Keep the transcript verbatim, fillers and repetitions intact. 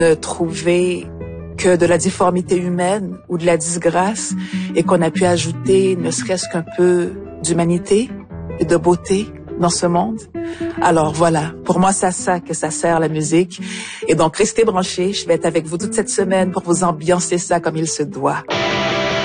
ne trouver que de la difformité humaine ou de la disgrâce et qu'on a pu ajouter ne serait-ce qu'un peu d'humanité et de beauté dans ce monde. Alors voilà, pour moi c'est à ça que ça sert la musique. Et donc restez branchés, je vais être avec vous toute cette semaine pour vous ambiancer ça comme il se doit.